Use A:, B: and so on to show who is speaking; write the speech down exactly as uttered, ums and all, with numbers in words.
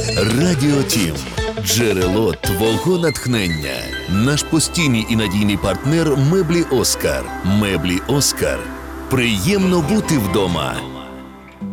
A: Радіо Тім. Джерело твого натхнення. Наш постійний і надійний партнер меблі Оскар. Меблі Оскар. Приємно бути вдома.